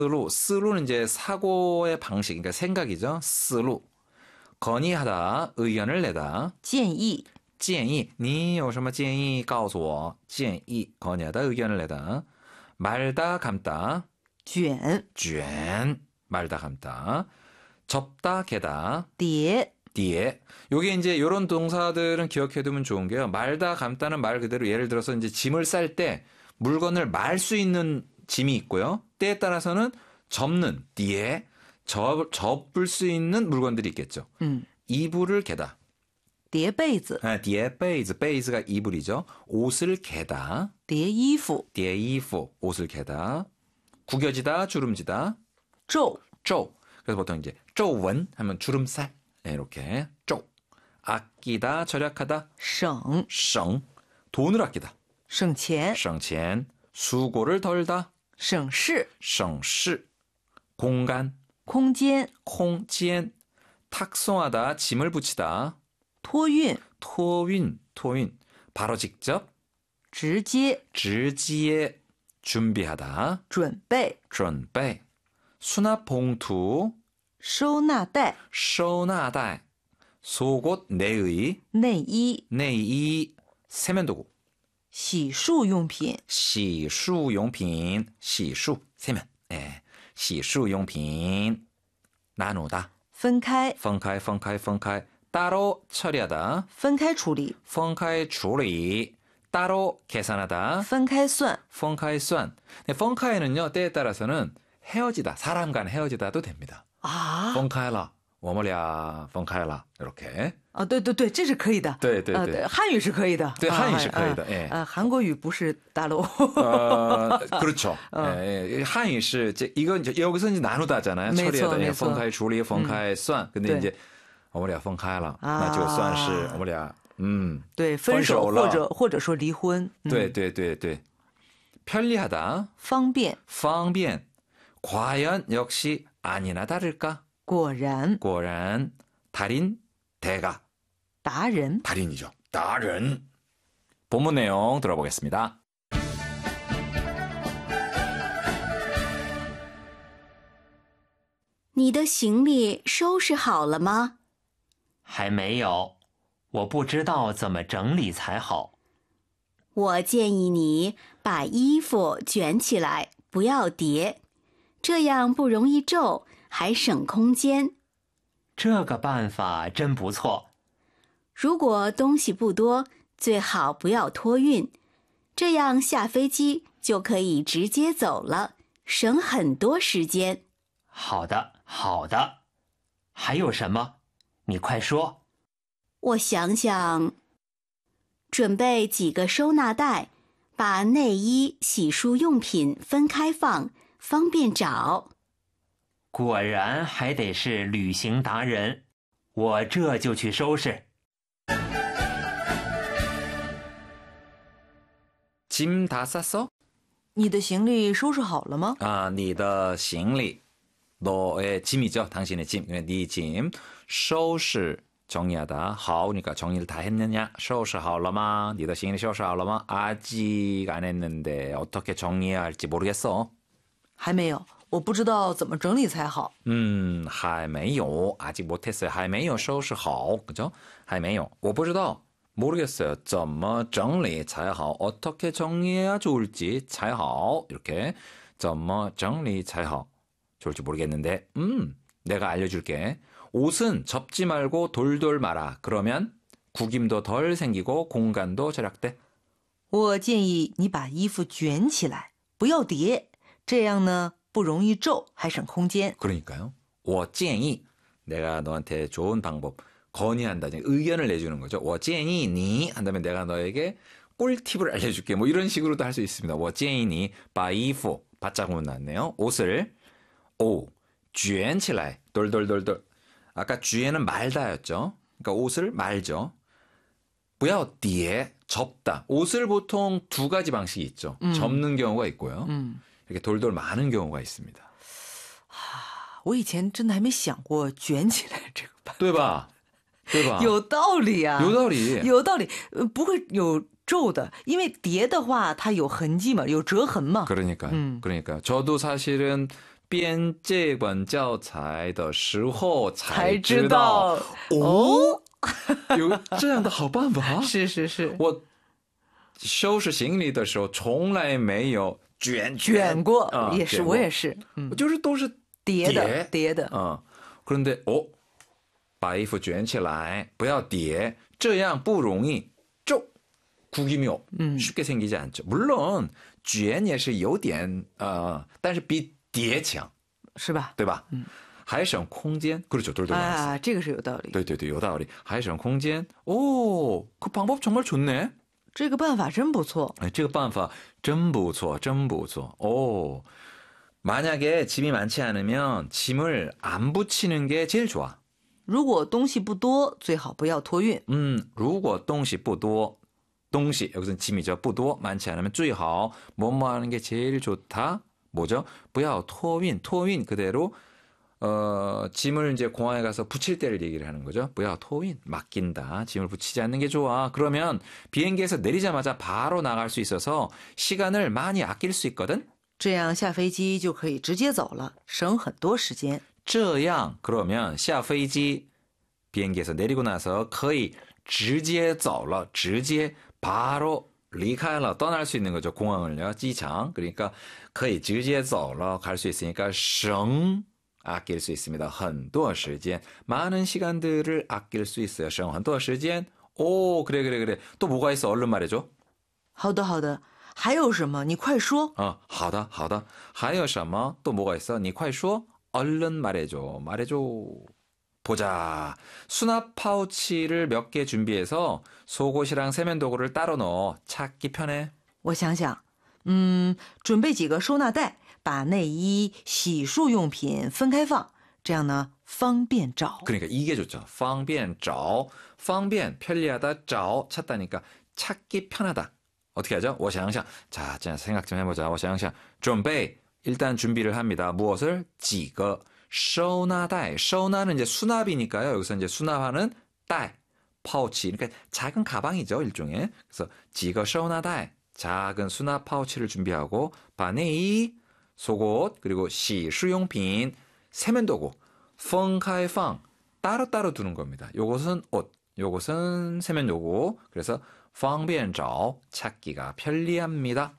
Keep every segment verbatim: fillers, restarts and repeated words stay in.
스루, 스루는 이제 사고의 방식, 그러니까 생각이죠. 스루. 건의하다, 의견을 내다. 建议建议,你有什么建议告诉我. 建议, 건의하다, 의견을 내다. 말다, 감다. 卷卷, 말다, 감다. 접다, 개다. 叠 뒤에. 요게 이제 요런 동사들은 기억해두면 좋은 게요. 말다, 감다는 말 그대로 예를 들어서 이제 짐을 쌀 때 물건을 말 수 있는 짐이 있고요. 때에 따라서는 접는, 뒤에 접, 접을 수 있는 물건들이 있겠죠. 음. 이불을 개다. 叠被子 아, 뒤에 베이즈, 베이즈가 이불이죠. 옷을 개다. 叠衣服 뒤에 이프, 옷을 개다. 구겨지다, 주름지다. 皱 쪼. 그래서 보통 이제 쪼원 하면 주름살. 네, 이렇게 쪼. 아끼다, 절약하다. 省 성. 돈을 아끼다. 省钱省钱. 수고를 덜다. 省事省事. 공간. 空间 콩지엔. 탁송하다, 짐을 붙이다. 托运 토윈, 토윈. 바로 직접. 直接直接. 준비하다. 准备 준비. 수납 봉투. 收纳袋收纳袋. 속옷 내의. 内衣 내의. 세면도구. 洗漱用品洗漱用品. 洗漱, 세면. 예. 洗漱用品. 나누다. 分开分开, 分开, 分开. 따로 처리하다. 分开处理分开处理. 따로 계산하다. 分开算分开算. 네, 分开는요, 때에 따라서는 헤어지다, 사람 간 헤어지다도 됩니다. 啊分开了,我们俩分开了. 이렇게. 啊对对对这是可以的对对对呃汉语是可以的对啊汉语是可以的呃哎呃韩国语不是大陆 어, 그렇죠. 어. 예, 예, 한유是 이제 이건 이제 여기서 이제 나누다잖아요. 没错 처리하다. 没错分开处理,分开算. 근데 네. 이제 我们俩分开了. 아. 那就算是我们俩 음. 对分手分手了或者或者说离婚嗯对对对对. 편리하다. 方便方便. 과연 역시 아니나 다를까? 果然 고란. 달인, 대가. 达人 달인이죠. 달인. 본문 내용 들어보겠습니다. 你的行李收拾好了吗？ 还没有，我不知道怎么整理才好。 我建议你把衣服卷起来，不要叠，这样不容易皱，还省空间。 这个办法真不错。 如果东西不多，最好不要托运，这样下飞机就可以直接走了，省很多时间。 好的，好的。还有什么？你快说。 我想想，准备几个收纳袋，把内衣、洗漱用品分开放，方便找。 果然还得是旅行达人，我这就去收拾。 짐 다 쌌어? 你的行李收拾好了吗 아, 你的行李. 너의 짐이죠. 당신의 짐. 네 짐. 收拾 정리하다. 好, 그러니까 정리를 다 했느냐? 收拾好了吗? 你的行李收拾好了吗? 아직 안 했는데 어떻게 정리해야 할지 모르겠어. 还没有我不知道怎么整理才好 음, 还没有. 아직 못했어요. 还没有收拾好. 그죠? 还没有. 我不知道. 모르겠어요. 怎么整理才好? 어떻게 정리해야 좋을지 才好. 이렇게. 怎么整理才好? 좋을지 모르겠는데. 음, 내가 알려줄게. 옷은 접지 말고 돌돌 말아. 그러면 구김도 덜 생기고 공간도 절약돼. 我建议你把衣服卷起来不要叠这样呢不容易皱还省空间 그러니까요. 我建议 내가 너한테 좋은 방법 건의한다. 의견을 내주는 거죠. 我建议你 한다면 내가 너에게 꿀팁을 알려줄게. 뭐 이런 식으로도 할 수 있습니다. 我建议你把衣服 바짝으로 나왔네요. 옷을 오, 卷起来 돌돌돌돌. 아까 쥐에는 말다였죠. 그러니까 옷을 말죠. 不要叠 접다. 옷을 보통 두 가지 방식이 있죠. 음. 접는 경우가 있고요. 음. 이렇게 돌돌 마는 경우가 있습니다. 我以前真的还没想过卷起来这个办法对吧?对吧? 有道理啊有道理. 有道理呃不会有皱的因为叠的话它有痕迹嘛有折痕嘛 그러니까요. 음. 그러니까 저도 사실은 编这本教材的时候才才知知道道哦，有这样的好办法。 是是是， 我收拾行李的时候从来没有卷卷过， 啊也是卷过我也是，嗯， 就是都是叠的叠叠的， 啊。그런데 어， 把衣服卷起来，不要叠，这样不容易皱。 구김이 음. 쉽게 생기지 않죠. 물론 卷也是有点呃，但是比叠强， 是吧？ 对吧？还省空间。그렇죠. 돌돌 말했어요. 啊，这个是有道理。 对对对，有道理。还省空间。오， 그 방법 정말 좋네. 这个办法真不错。 哎，这个办法真不错，真不错。오， 만약에 짐이 많지 않으면 짐을 안 붙이는 게 제일 좋아. 如果东西不多，最好不要托运。 음, 如果东西不多， 东西, 여기서는 짐이죠. 不多, 많지 않으면 最好, 뭐뭐 하는 게 제일 좋다. 뭐죠? 不要托运,托运 그대로 어, 짐을 이제 공항에 가서 붙일 때를 얘기를 하는 거죠. 不要托运, 맡긴다. 짐을 붙이지 않는 게 좋아. 그러면 비행기에서 내리자마자 바로 나갈 수 있어서 시간을 많이 아낄 수 있거든. 这样下飞机就可以直接走了，省很多时间。 这样 그러면 下飞机 비행기에서 내리고 나서 可以直接走了, 直接 바로 离开了, 떠날 수 있는 거죠. 공항을요. 지장. 그러니까 可以直接走了, 갈 수 있으니까 省 아낄 수 있습니다. 很多时间. 많은 시간들을 아낄 수 있어요. 省很多时间. 오, 그래 그래 그래. 또 뭐가 있어? 얼른 말해줘. 好的好的，还有什么？你快说。 어, 好的好的. 还有什么? 또 뭐가 있어? 你快说. 얼른 말해줘. 말해줘. 보자. 수납 파우치를 몇 개 준비해서 속옷이랑 세면도구를 따로 넣어. 찾기 편해. 我想想，嗯，准备几个收纳袋，把内衣、洗漱用品分开放，这样呢方便找。 그러니까 이게 좋죠. 方便找. 方便 편리하다. 找 찾다니까 찾기 편하다. 어떻게 하죠? 我想想. 자, 자 생각 좀 해보자. 我想想. 准备 일단 준비를 합니다. 무엇을? 几个 收纳袋.收纳는 이제 수납이니까요. 여기서 이제 수납하는 袋 파우치. 그러니까 작은 가방이죠, 일종의. 그래서 几个收纳袋 작은 수납 파우치를 준비하고 把内衣 속옷 그리고 洗漱用品 세면도구 分开放 따로따로 두는 겁니다. 요것은 옷, 요것은 세면도구. 그래서 方便找 찾기가 편리합니다.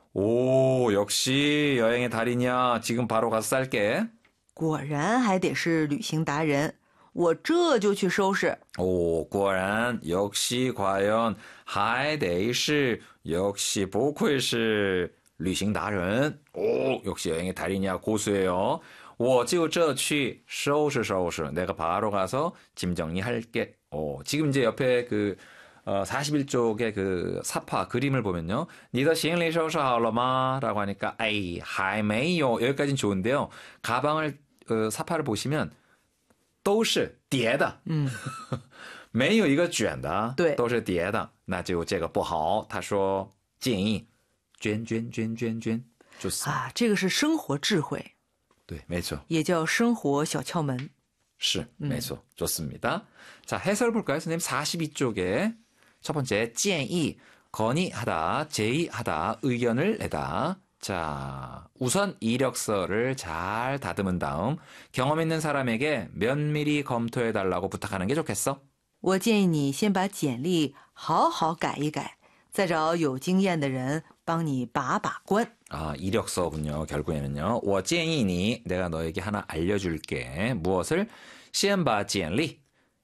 오, 역시 여행의 달인이야. 지금 바로 가서 쌀게. 果然还得是旅行达人，我这就去收拾。 오, 果然 역시 과연 还得是 역시 不愧是旅行达人. 오, 역시 여행의 달인이야. 고수예요. 我就这去收拾收拾. 내가 바로 가서 짐 정리할게. 오, 지금 이제 옆에 그 어, 사십일 쪽의 그 사파 그림을 보면요. 你的行李收拾好了吗? 라고 하니까 아이, 还没有. 여기까지는 좋은데요. 가방을 어, 사파를 보시면 都是叠的. 嗯， 没有一个卷的. 对。 都是叠的. 那就这个不好. 他说建议卷卷卷卷卷. 좋습니다. 啊，这个是生活智慧， 对, 没错. 也叫生活小窍门。 是, 没错. 좋습니다. 자, 해설을 볼까요? 선생님 사십이 쪽에 첫 번째, 建议, 건의하다, 제의하다, 의견을 내다. 자, 우선 이력서를 잘 다듬은 다음 경험 있는 사람에게 면밀히 검토해달라고 부탁하는 게 좋겠어. 我建议你先把简历好好改一改，再找有经验的人帮你把把关。 아, 이력서군요. 결국에는요. 我建议你, 내가 너에게 하나 알려줄게. 무엇을? 先把简历,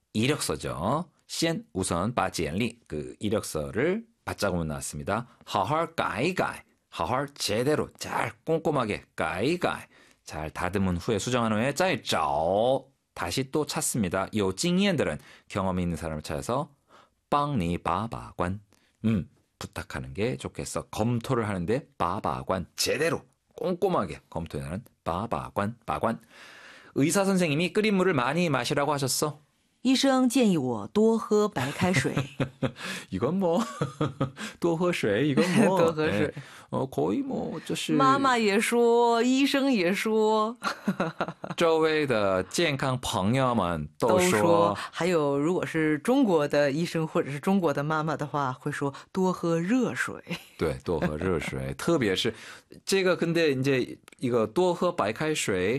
이력서죠. 先 우선 把简历, 그 이력서를 받자고만 나왔습니다. 好好改改, 好好 제대로 잘 꼼꼼하게 改改, 잘 다듬은 후에 수정한 후에 再找, 다시 또 찾습니다. 有经验的人, 경험이 있는 사람을 찾아서 帮你把把关. 음, 부탁하는 게 좋겠어. 검토를 하는데 把把关, 제대로 꼼꼼하게 검토하는 把把关, 把关. 의사 선생님이 끓인 물을 많이 마시라고 하셨어. 医生建议我多喝白开水。 이건 뭐多喝水 이건 뭐 多喝水 네. 어, 거의 뭐就是妈妈也说，医生也说， 周围的健康朋友们都都说说。还有，如果是中国的医生或者是中国的妈妈的话，会说多喝热水。 对，多喝热水，特别是这个근데 이제 이거多喝白开水